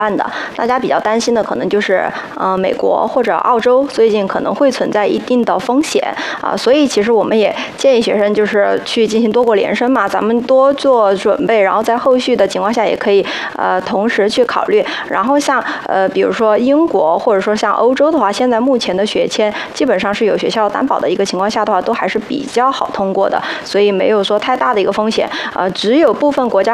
办的。大家比较担心的可能就是美国或者澳洲最近可能会存在一定的风险所以其实我们也建议学生就是去进行多国联申嘛，咱们多做准备，然后在后续的情况下也可以同时去考虑。然后像比如说英国或者说像欧洲的话，现在目前的学签基本上是有学校担保的一个情况下的话，都还是比较好通过的，所以没有说太大的一个风险。只有部分国家